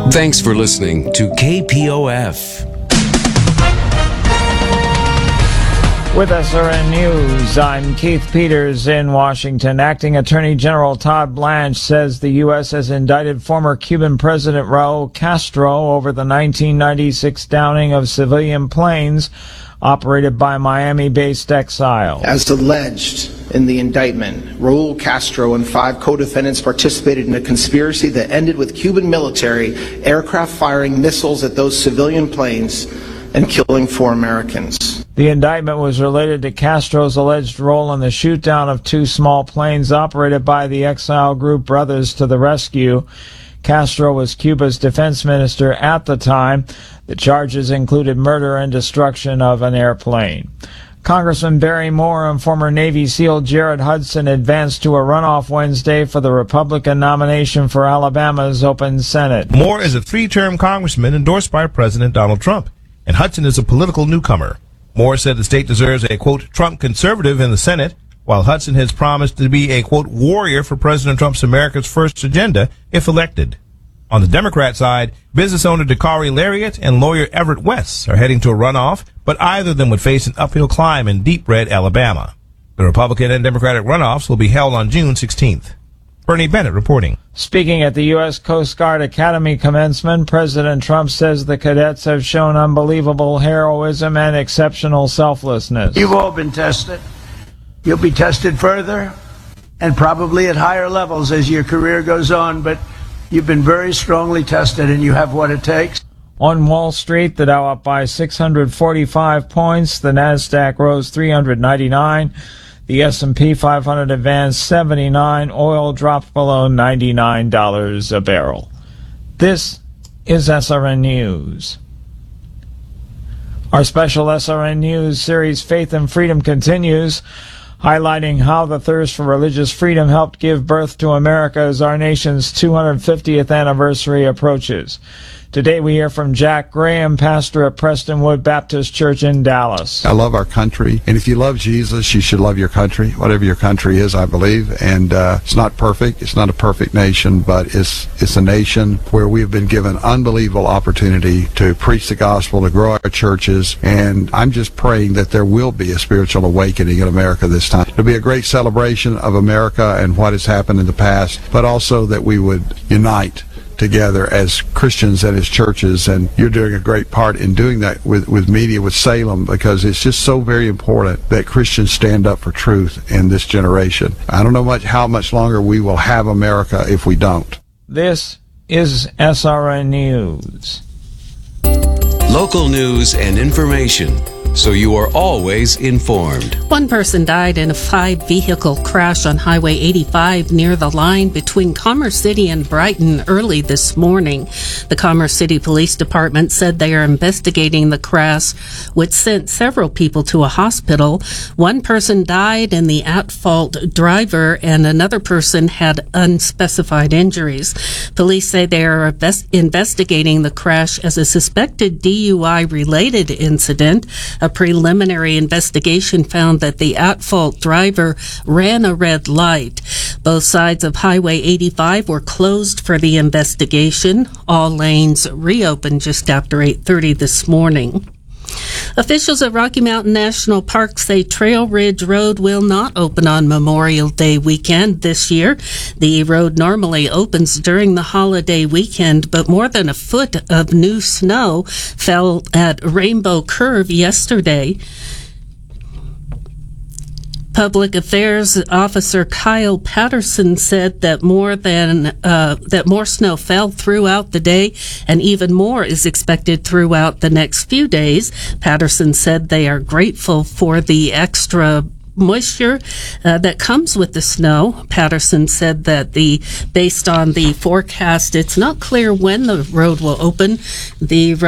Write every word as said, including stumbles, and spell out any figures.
Thanks for listening to K P O F. With S R N News, I'm Keith Peters in Washington. Acting Attorney General Todd Blanche says the U S has indicted former Cuban President Raul Castro over the nineteen ninety-six downing of civilian planes operated by Miami-based exiles. As alleged in the indictment, Raul Castro and five co-defendants participated in a conspiracy that ended with Cuban military aircraft firing missiles at those civilian planes and killing four Americans. The indictment was related to Castro's alleged role in the shoot-down of two small planes operated by the exile group Brothers to the Rescue. Castro was Cuba's defense minister at the time. The charges included murder and destruction of an airplane. Congressman Barry Moore and former Navy SEAL Jared Hudson advanced to a runoff Wednesday for the Republican nomination for Alabama's open Senate. Moore is a three-term congressman endorsed by President Donald Trump, and Hudson is a political newcomer. Moore said the state deserves a, quote, Trump conservative in the Senate, while Hudson has promised to be a, quote, warrior for President Trump's America's First agenda if elected. On the Democrat side, business owner Dakari Lariat and lawyer Everett West are heading to a runoff, but either of them would face an uphill climb in deep red Alabama. The Republican and Democratic runoffs will be held on June sixteenth. Bernie Bennett reporting. Speaking at the U S Coast Guard Academy commencement, President Trump says the cadets have shown unbelievable heroism and exceptional selflessness. You've all been tested. You'll be tested further and probably at higher levels as your career goes on, but you've been very strongly tested and you have what it takes. On Wall Street, the Dow up by six hundred forty-five points, the Nasdaq rose three hundred ninety-nine. The S and P five hundred advanced seventy-nine. Oil dropped below ninety-nine dollars a barrel. This is S R N News. Our special S R N News series, Faith and Freedom, continues, highlighting how the thirst for religious freedom helped give birth to America as our nation's two hundred fiftieth anniversary approaches. Today we hear from Jack Graham, pastor at Prestonwood Baptist Church in Dallas. I love our country, and if you love Jesus, you should love your country, whatever your country is, I believe. And uh, it's not perfect. It's not a perfect nation, but it's it's a nation where we've been given unbelievable opportunity to preach the gospel, to grow our churches, and I'm just praying that there will be a spiritual awakening in America this time. It'll be a great celebration of America and what has happened in the past, but also that we would unite together as Christians and as churches, and you're doing a great part in doing that with, with media, with Salem, because it's just so very important that Christians stand up for truth in this generation. I don't know much how much longer we will have America if we don't. This is S R N News. Local news and information, so you are always informed. One person died in a five-vehicle crash on Highway eighty-five near the line between Commerce City and Brighton early this morning. The Commerce City Police Department said they are investigating the crash, which sent several people to a hospital. One person died and the at-fault driver, and another person had unspecified injuries. Police say they are invest- investigating the crash as a suspected D U I-related incident. A preliminary investigation found that the at-fault driver ran a red light. Both sides of Highway eighty-five were closed for the investigation. All lanes reopened just after eight thirty this morning. Officials at Rocky Mountain National Park say Trail Ridge Road will not open on Memorial Day weekend this year. The road normally opens during the holiday weekend, but more than a foot of new snow fell at Rainbow Curve yesterday. Public Affairs Officer Kyle Patterson said that more than uh, that more snow fell throughout the day, and even more is expected throughout the next few days. Patterson said they are grateful for the extra moisture uh, that comes with the snow. Patterson said that the based on the forecast, it's not clear when the road will open. The